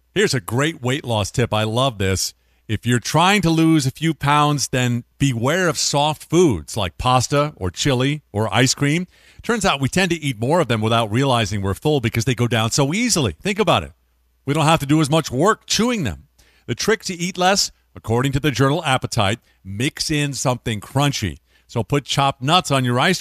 Here's a great weight loss tip. I love this. If you're trying to lose a few pounds, then beware of soft foods like pasta or chili or ice cream. Turns out we tend to eat more of them without realizing we're full because they go down so easily. Think about it. We don't have to do as much work chewing them. The trick to eat less, according to the journal Appetite, mix in something crunchy. So put chopped nuts on your ice